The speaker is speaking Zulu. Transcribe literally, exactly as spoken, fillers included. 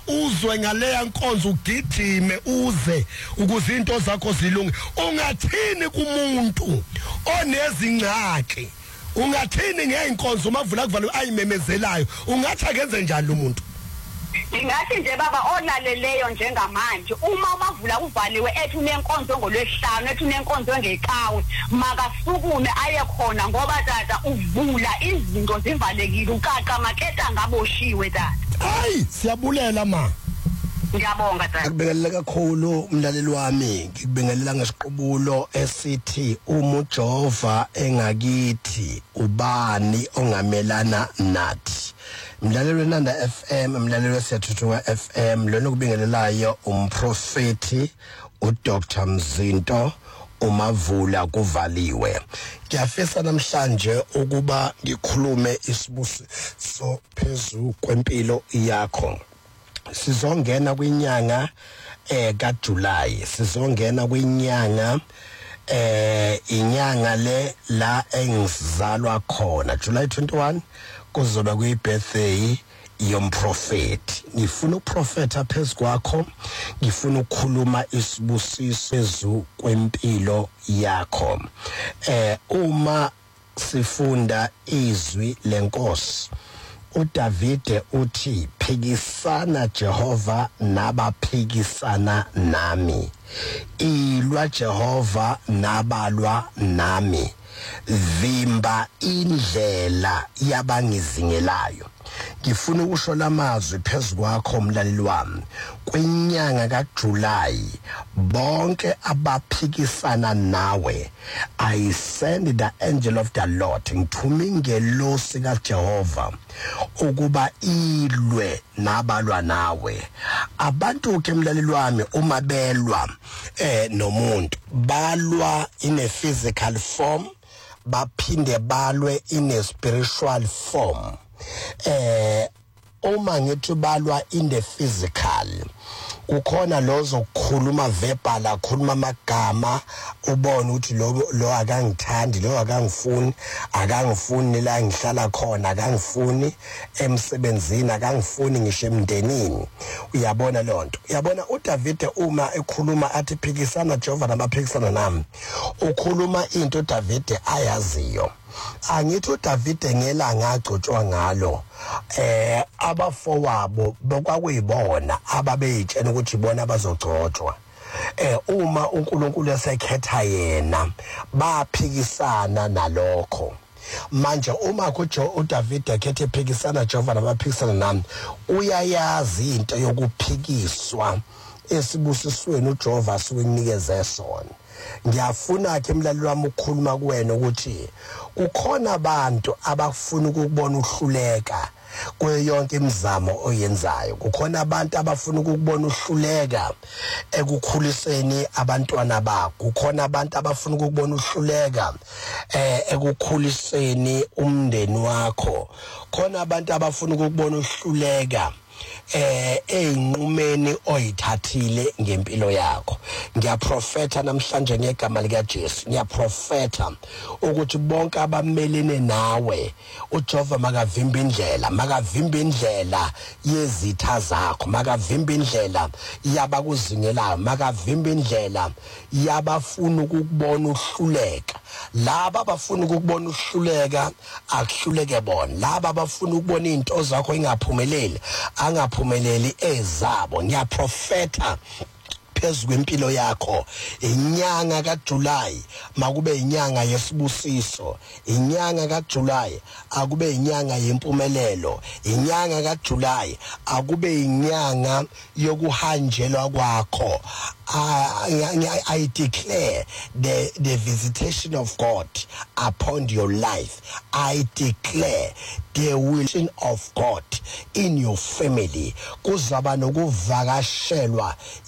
uzwe ngaleya nkonzo ugidime uze ukuze into zakho zilunge. Ungathini kumuntu onezingxaki? Ungathini ngeenkonzo mavula kuvalo ayimemezelayo? Ungathi akenze njani lo muntu? Ingathi nje baba olaleleyo njengamanje uma umavula uvaliwe ethi unenkonzo ngolwesihlanu ethi unenkonzo ngeqhawe makasukume aye khona ngoba tata uvula izinto zivalekile uqaqa maketa ngaboshiwe tata. Hayi siyabulela ma. Ngiyabonga tata. Ngibingelela kakhulu umlaleli wami, ngibingelela ngesiqubulo esithi uma uJehova engakithi ubani ongamelana nathi. Mlaleli weNanda F M, mlaleli weSiyathuthunga F M, lona kubingelelayo umprofeti uDoctor Mzinto uMavula kuvaliwe. Ngiyafisa namhlanje ukuba ngikhulume isibusiso phezu kwempilo yakho. Sizongena kwinyanga eh kaJuly, sizongena kwinyanga eh inyanga le la engizalwa khona, July twenty-one kuzoba kuyibirthday yomprofeti. Ngifuna uprofeta phezu kwakho, ngifuna ukukhuluma isibusiso phezu kwempilo yakho. Eh uma sifunda izwi lenkosi, uDavide uthi phikisana Jehova nabaphikisana nami, ilwa Jehova nabalwa nami, vimba indlela yabangizingelayo. Ngifuna ukusho lamazwi phezu kwakho mlaleli wami. Kwinyanga kaJuly bonke abaphikisana nawe, I send the angel of the Lord, ngithuma ingelosi kaJehova ukuba ilwe nabalwa nawe. Abantu ke mlaleli wami uma belwa eh nomuntu balwa in a physical form, baphinde balwe in a spiritual form. Eh uma ngithi balwa in the physical, ukhona lozo kukhuluma verbal, akhuluma amagama ubone ukuthi lo lo akangithandi, lo akangifuni, akangifuni la ngihlala khona, akangifuni emsebenzini, akangifuni ngisho emndenini. Uyabona lonto? Uyabona uDavide uma ekhuluma athi phikisana Jehova nabaphikisana nami, ukhuluma into uDavide ayaziyo. Angithi uDavide ngelanga agcotshwa ngalo eh abafowabo bokwakuyibona ababeyitshena ukuthi ibona abazogcotshwa. Eh uma uNkulunkulu esekhetha yena baphikisana nalokho. Manje uma kujo uDavide ekhethe ephikisana Jehova nabaphikisana nami, uyayazi into yokuphikiswa esibusisweni uJehova asukunikeze sona. Ngiyafuna ke mlaleli wami ukukhuluma kuwena ukuthi kukhona abantu abafuna ukubona uhluleka kuyo yonke imizamo oyenzayo. Kukhona abantu abafuna ukubona uhluleka ekukhuliseni abantwana bakho. Kukhona abantu abafuna ukubona uhluleka eh ekukhuliseni umndeni wakho. Khona abantu abafuna ukubona uhluleka eh einqumeni oyithathile ngempilo yakho. Ngiyaprofeta namhlanje ngegama lika Jesu, ngiyaprofeta ukuthi bonke abamelene nawe uJehova makavimba indlela, makavimba indlela yezitha zakho, makavimba indlela yabakuzingelayo, makavimba indlela yabafuna ukubona uhluleka. Laba abafuna ukubona uhluleka akuhluleke bona, laba abafuna ukubona izinto zakho ingaphumeleli angaphumeleli ezabo. Ngiyaprofeta phezu kwempilo yakho inyanga kaJuly makube inyanga yesibusiso, inyanga kaJuly akube inyanga yempumelelo, inyanga kaJuly akube inyanga yokuhanjelwa kwakho. I, I declare the, the visitation of God upon your life. I declare the will of God in your family. Kuzaba nokuvakashelwa